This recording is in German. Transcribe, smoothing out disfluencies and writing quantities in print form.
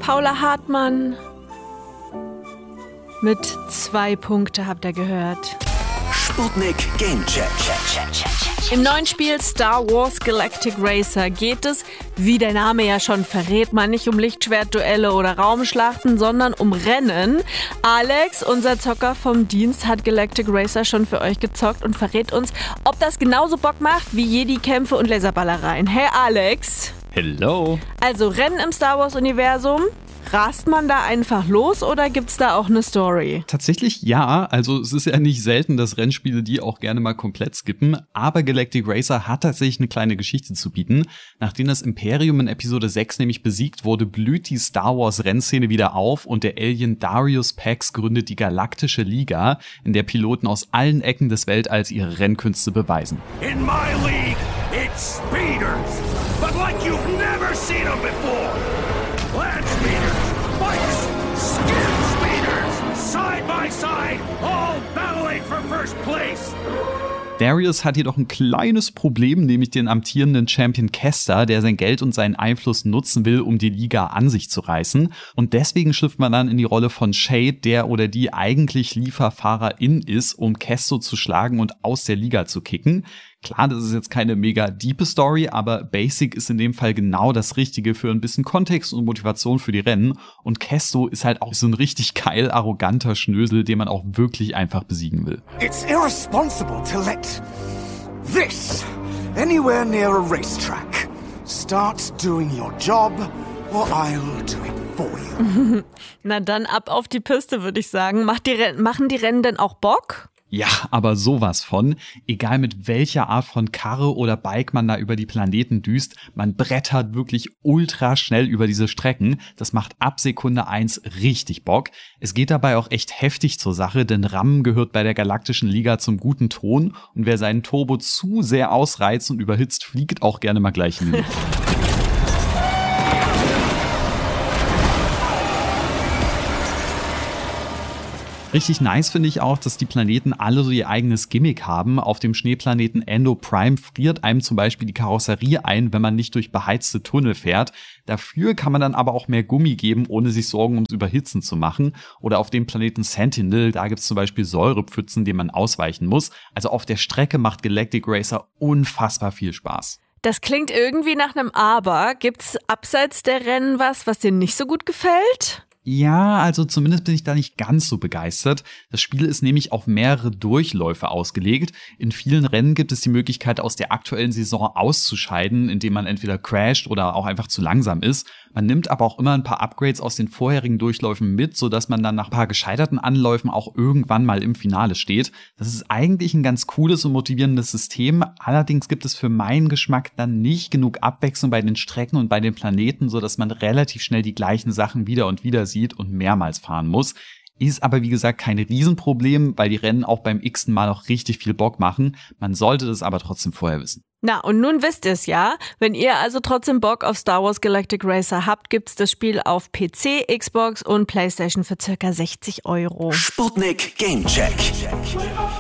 Paula Hartmann mit 2 Punkte habt ihr gehört. Sputnik Gamecheck. Im neuen Spiel Star Wars Galactic Racer geht es, wie der Name ja schon verrät, mal nicht um Lichtschwertduelle oder Raumschlachten, sondern um Rennen. Alex, unser Zocker vom Dienst, hat Galactic Racer schon für euch gezockt und verrät uns, ob das genauso Bock macht wie Jedi-Kämpfe und Laserballereien. Hey Alex! Hello! Also Rennen im Star Wars-Universum. Rast man da einfach los oder gibt's da auch eine Story? Tatsächlich ja, also es ist ja nicht selten, dass Rennspiele die auch gerne mal komplett skippen, aber Galactic Racer hat tatsächlich eine kleine Geschichte zu bieten. Nachdem das Imperium in Episode 6 nämlich besiegt wurde, blüht die Star Wars Rennszene wieder auf und der Alien Darius Pax gründet die Galaktische Liga, in der Piloten aus allen Ecken des Weltalls ihre Rennkünste beweisen. In my league, it's speeders, but like you've never seen them before. Land speeders, bikes, skin speeders, side by side, all battling for first place. Darius hat jedoch ein kleines Problem, nämlich den amtierenden Champion Kester, der sein Geld und seinen Einfluss nutzen will, um die Liga an sich zu reißen. Und deswegen schlüpft man dann in die Rolle von Shade, der oder die eigentlich Lieferfahrerin ist, um Kesto zu schlagen und aus der Liga zu kicken. Klar, das ist jetzt keine mega diepe Story, aber Basic ist in dem Fall genau das Richtige für ein bisschen Kontext und Motivation für die Rennen. Und Kesto ist halt auch so ein richtig geil arroganter Schnösel, den man auch wirklich einfach besiegen will. It's irresponsible to let this anywhere near a racetrack. Start doing your job or I'll do it for you. Na dann ab auf die Piste, würde ich sagen. Machen die Rennen denn auch Bock? Ja, aber sowas von. Egal mit welcher Art von Karre oder Bike man da über die Planeten düst, man brettert wirklich ultra schnell über diese Strecken. Das macht ab Sekunde 1 richtig Bock. Es geht dabei auch echt heftig zur Sache, denn Rammen gehört bei der Galaktischen Liga zum guten Ton und wer seinen Turbo zu sehr ausreizt und überhitzt, fliegt auch gerne mal gleich in die Luft. Richtig nice finde ich auch, dass die Planeten alle so ihr eigenes Gimmick haben. Auf dem Schneeplaneten Endo Prime friert einem zum Beispiel die Karosserie ein, wenn man nicht durch beheizte Tunnel fährt. Dafür kann man dann aber auch mehr Gummi geben, ohne sich Sorgen ums Überhitzen zu machen. Oder auf dem Planeten Sentinel, da gibt es zum Beispiel Säurepfützen, denen man ausweichen muss. Also auf der Strecke macht Galactic Racer unfassbar viel Spaß. Das klingt irgendwie nach einem Aber. Gibt's abseits der Rennen was dir nicht so gut gefällt? Ja, also zumindest bin ich da nicht ganz so begeistert. Das Spiel ist nämlich auf mehrere Durchläufe ausgelegt. In vielen Rennen gibt es die Möglichkeit, aus der aktuellen Saison auszuscheiden, indem man entweder crasht oder auch einfach zu langsam ist. Man nimmt aber auch immer ein paar Upgrades aus den vorherigen Durchläufen mit, sodass man dann nach ein paar gescheiterten Anläufen auch irgendwann mal im Finale steht. Das ist eigentlich ein ganz cooles und motivierendes System. Allerdings gibt es für meinen Geschmack dann nicht genug Abwechslung bei den Strecken und bei den Planeten, sodass man relativ schnell die gleichen Sachen wieder und wieder sieht und mehrmals fahren muss. Ist aber wie gesagt kein Riesenproblem, weil die Rennen auch beim x-ten Mal auch richtig viel Bock machen. Man sollte das aber trotzdem vorher wissen. Na, und nun wisst ihr es ja. Wenn ihr also trotzdem Bock auf Star Wars Galactic Racer habt, gibt's das Spiel auf PC, Xbox und PlayStation für ca. 60 €. Sputnik Gamecheck.